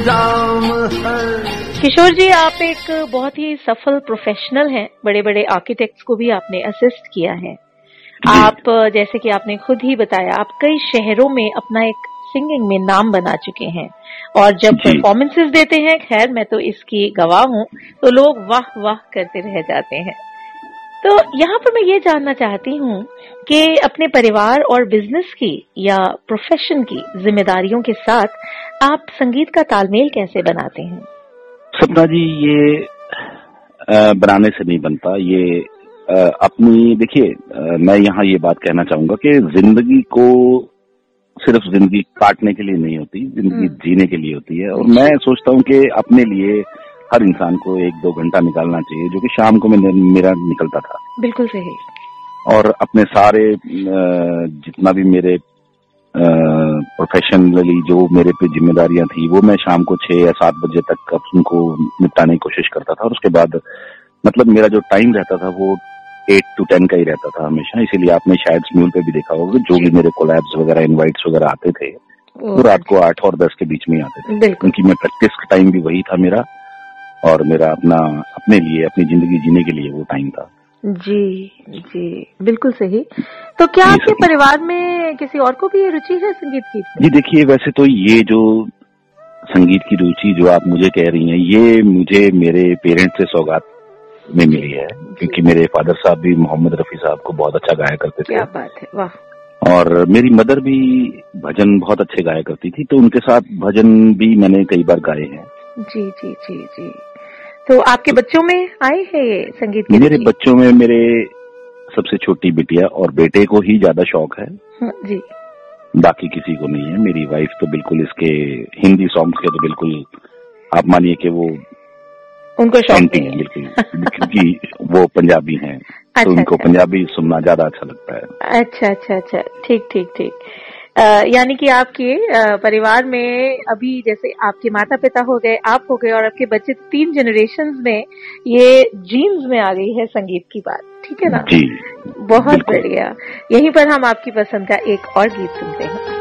किशोर जी, आप एक बहुत ही सफल प्रोफेशनल हैं। बड़े बड़े आर्किटेक्ट्स को भी आपने असिस्ट किया है। आप, जैसे कि आपने खुद ही बताया, आप कई शहरों में अपना एक सिंगिंग में नाम बना चुके हैं और जब परफॉर्मेंसेस देते हैं, खैर मैं तो इसकी गवाह हूं, तो लोग वाह वाह करते रह जाते हैं। तो यहाँ पर मैं ये जानना चाहती हूँ कि अपने परिवार और बिजनेस की या प्रोफेशन की जिम्मेदारियों के साथ आप संगीत का तालमेल कैसे बनाते हैं? सपना जी, ये बनाने से नहीं बनता। ये अपनी, देखिए, मैं यहाँ ये बात कहना चाहूंगा कि जिंदगी को सिर्फ जिंदगी काटने के लिए नहीं होती, जिंदगी जीने के लिए होती है। और मैं सोचता हूँ कि अपने लिए हर इंसान को 1-2 घंटा निकालना चाहिए, जो कि शाम को मेरा निकलता था। बिल्कुल सही। और अपने सारे जितना भी मेरे प्रोफेशनली जो मेरे पे जिम्मेदारियां थी, वो मैं शाम को 6 या 7 बजे तक उनको निपटाने की कोशिश करता था। और उसके बाद मतलब मेरा जो टाइम रहता था वो 8 to 10 का ही रहता था हमेशा। इसीलिए आपने शायद स्म्यूल पे भी देखा होगा, जो भी मेरे कोलैब्स वगैरह, इनवाइट्स वगैरह आते थे, वो रात को 8 और 10 के बीच में ही आते थे, क्योंकि मैं प्रैक्टिस का टाइम भी वही था मेरा, और मेरा अपने लिए, अपनी जिंदगी जीने के लिए वो टाइम था। जी जी, बिल्कुल सही। तो क्या आपके परिवार में किसी और को भी ये रुचि है संगीत की? जी देखिए, वैसे तो ये जो संगीत की रुचि जो आप मुझे कह रही हैं, ये मुझे मेरे पेरेंट्स से सौगात में मिली है, क्योंकि मेरे फादर साहब भी मोहम्मद रफी साहब को बहुत अच्छा गाया करते थे। क्या बात है, वाह। और मेरी मदर भी भजन बहुत अच्छे गाया करती थी, तो उनके साथ भजन भी मैंने कई बार गाए हैं। जी जी जी जी। तो आपके बच्चों में आए हैं ये संगीत की? मेरे बच्चों में मेरे सबसे छोटी बिटिया और बेटे को ही ज्यादा शौक है जी, बाकी किसी को नहीं है। मेरी वाइफ तो बिल्कुल इसके हिंदी सॉन्ग्स के तो बिल्कुल आप मानिए कि वो उनको शौक नहीं है बिल्कुल, क्योंकि वो पंजाबी हैं। अच्छा, तो उनको अच्छा, पंजाबी सुनना ज्यादा अच्छा लगता है। अच्छा अच्छा अच्छा, ठीक ठीक ठीक। यानी कि आपके परिवार में अभी जैसे आपके माता पिता हो गए, आप हो गए और आपके बच्चे, 3 जनरेशंस में ये जीन्स में आ गई है संगीत की बात, ठीक है ना? जी, बहुत बढ़िया। यहीं पर हम आपकी पसंद का एक और गीत सुनते हैं।